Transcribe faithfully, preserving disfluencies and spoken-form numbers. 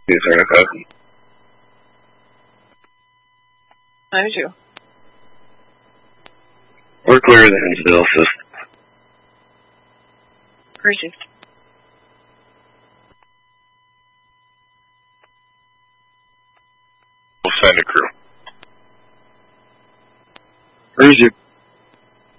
Yes, sir. Okay. How did you? We're clear of the Hinsdale system. Percy. We'll send a crew. Percy.